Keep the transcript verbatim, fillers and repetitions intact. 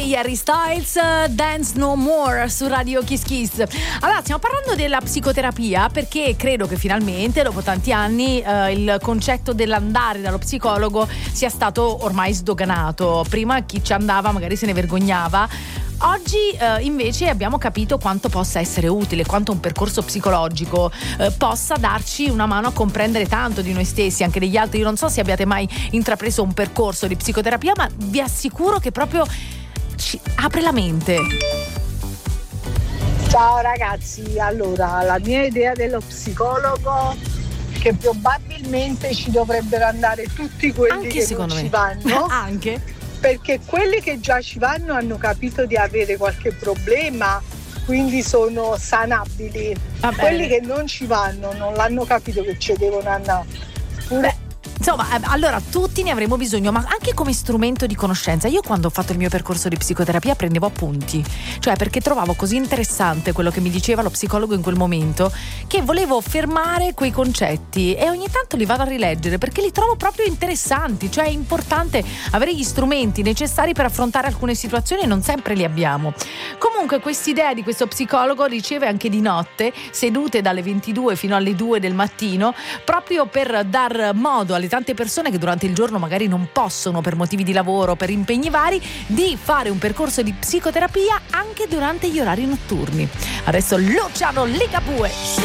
Questi Harry Styles, Dance No More su Radio Kiss Kiss. Allora, stiamo parlando della psicoterapia perché credo che finalmente dopo tanti anni eh, il concetto dell'andare dallo psicologo sia stato ormai sdoganato. Prima chi ci andava magari se ne vergognava. Oggi eh, invece abbiamo capito quanto possa essere utile, quanto un percorso psicologico eh, possa darci una mano a comprendere tanto di noi stessi, anche degli altri. Io non so se abbiate mai intrapreso un percorso di psicoterapia, ma vi assicuro che proprio ci apre la mente. Ciao ragazzi, allora la mia idea dello psicologo è che probabilmente ci dovrebbero andare tutti quelli anche che secondo non me. ci vanno. Anche perché quelli che già ci vanno hanno capito di avere qualche problema, quindi sono sanabili. Quelli che non ci vanno non l'hanno capito che ci devono andare. Pure insomma, allora tutti ne avremo bisogno, ma anche come strumento di conoscenza. Io quando ho fatto il mio percorso di psicoterapia prendevo appunti, cioè perché trovavo così interessante quello che mi diceva lo psicologo in quel momento che volevo fermare quei concetti e ogni tanto li vado a rileggere perché li trovo proprio interessanti. Cioè è importante avere gli strumenti necessari per affrontare alcune situazioni e non sempre li abbiamo. Comunque quest'idea di questo psicologo riceve anche di notte, sedute dalle ventidue fino alle due del mattino, proprio per dar modo alle tante persone che durante il giorno magari non possono, per motivi di lavoro, per impegni vari, di fare un percorso di psicoterapia anche durante gli orari notturni. Adesso Luciano Ligabue.